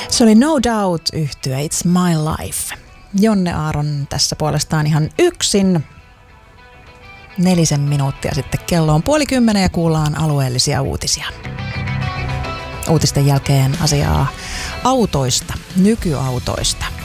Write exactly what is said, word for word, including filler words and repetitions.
Se oli No Doubt -yhtye It's My Life. Jonne Aaron tässä puolestaan ihan yksin. Nelisen minuuttia sitten kello on puoli kymmenen ja kuullaan alueellisia uutisia. Uutisten jälkeen asiaa autoista, nykyautoista.